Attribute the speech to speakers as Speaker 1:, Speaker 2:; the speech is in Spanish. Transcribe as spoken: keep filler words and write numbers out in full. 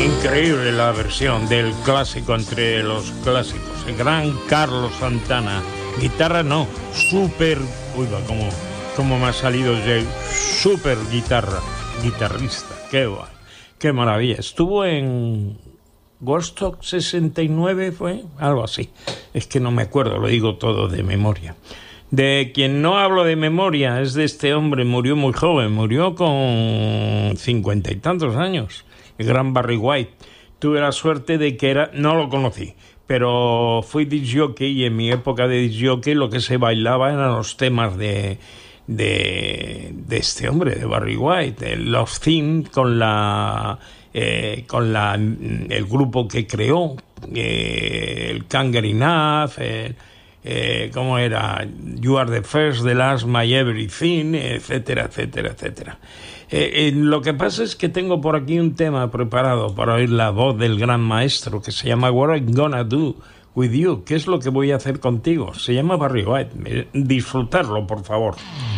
Speaker 1: Increíble la versión del clásico entre los clásicos. El gran Carlos Santana. Guitarra no, super... Uy, va, como, como me ha salido Jay. Super guitarra. Guitarrista. Qué guay. Qué maravilla. Estuvo en Woodstock sesenta y nueve, ¿fue? Algo así. Es que no me acuerdo, lo digo todo de memoria. De quien no hablo de memoria es de este hombre. Murió muy joven. Murió con cincuenta y tantos años. El gran Barry White. Tuve la suerte de que era... No lo conocí, pero fui disc jockey y en mi época de disc jockey lo que se bailaba eran los temas de, de, de este hombre, de Barry White. Los Theme con la... Eh, con la el grupo que creó, eh, el Can't Get Enough, el, eh, ¿cómo era? You Are the First, The Last, My Everything, etcétera, etcétera, etcétera. Eh, eh, lo que pasa es que tengo por aquí un tema preparado para oír la voz del gran maestro que se llama What I'm Gonna Do With You. ¿Qué es lo que voy a hacer contigo? Se llama Barry White. Disfrutarlo, por favor.